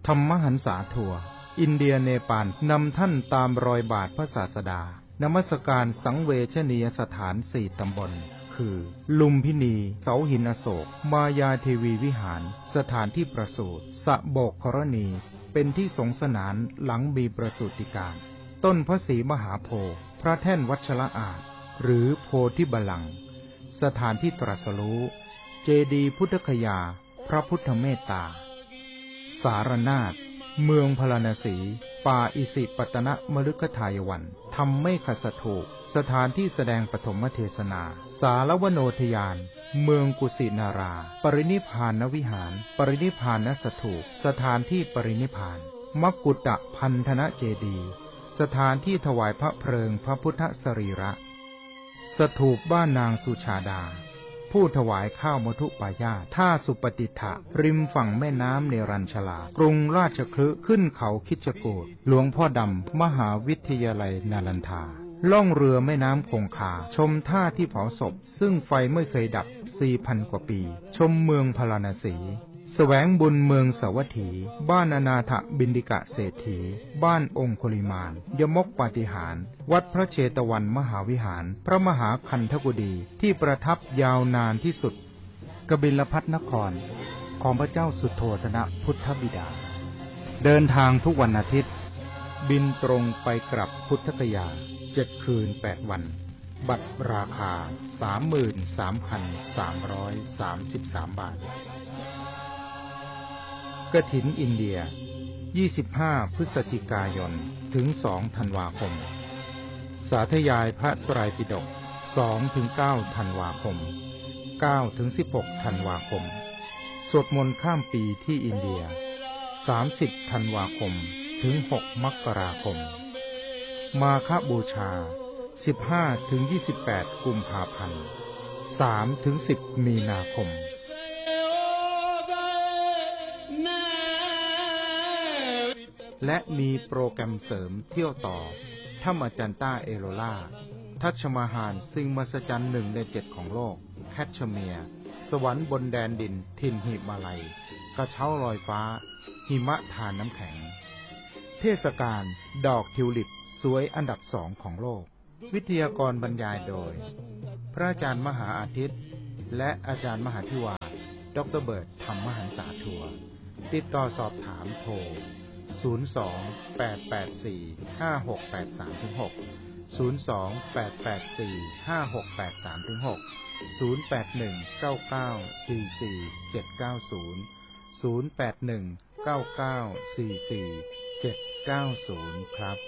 ธรรมหันษาทัวร์อินเดียเนปาลนำท่านตามรอยบาทพระศาสดานมัสการสังเวชนียสถาน4 ตำบลคือลุมพินีเสาหินอโศกมายาเทวีวิหารสถานที่ประสูติสะโบกกรณีเป็นที่สงสนานหลังมีประสูติการต้นพระศรีมหาโพธิ์พระแท่นวัชระอาจหรือโพธิบัลลังก์สถานที่ตรัสรู้เจดีย์พุทธคยาพระพุทธเมตตาสารนาถเมืองพาราณสีป่าอิสิปตนมฤคทายวันธรรมเมฆสถูปสถานที่แสดงปฐมเทศนาสารวโนทยานเมืองกุสินาราปรินิพพานวิหารปรินิพพานสถูปสถานที่ปรินิพพานมกุฏพันธนเจดีย์สถานที่ถวายพระเพลิงพระพุทธสรีระสถูปบ้านนางสุชาดาผู้ถวายข้าวมทุปายาตท่าสุปฏิฐะริมฝั่งแม่น้ำเนรัญชลากรุงราชคฤห์ขึ้นเขาคิชกูฏหลวงพ่อดำมหาวิทยาลัยนาลันทาล่องเรือแม่น้ำคงคาชมท่าที่เผาศพซึ่งไฟไม่เคยดับ 4,000 กว่าปีชมเมืองพาราณสีแสวงบุญเมืองสาวัตถีบ้านอนาถบิณฑิกะเศรษฐีบ้านองคุลิมานยมกปาฏิหาริย์วัดพระเชตวันมหาวิหารพระมหาคันธกุฎีที่ประทับยาวนานที่สุดกบิลพัสนครของพระเจ้าสุโธทนะพุทธบิดาเดินทางทุกวันอาทิตย์บินตรงไปกลับพุทธคยา7 คืน 8 วันบัตรราคา 33,333 บาทกฐินอินเดีย25 พฤศจิกายนถึง 2 ธันวาคมสาธยายพระไตรปิฎก 2-9 ธันวาคม 9-16 ธันวาคมสวดมนต์ข้ามปีที่อินเดีย30 ธันวาคมถึง 6 มกราคมมาฆบูชา 15-28 กุมภาพันธ์ 3-10 มีนาคมและมีโปรแกรมเสริมเที่ยวต่อถ้ำอจันต้าเอโรล่าทัชมาฮาลสิ่งมหัศจรรย์1 ใน 7ของโลกแคชเมียร์สวรรค์บนแดนดินถิ่นหิมาลัยกระเช้าลอยฟ้าหิมะทานน้ำแข็งเทศกาลดอกทิวลิปสวยอันดับ2ของโลกวิทยากรบรรยายโดยพระอาจารย์มหาอาทิตย์และอาจารย์มหาธิวาดร.เบิร์ตธรรมหันษาทัวร์ติดต่อสอบถามโทร02-884-5683-6 02-884-5683-6 081-9944-790 081-9944-790 ครับ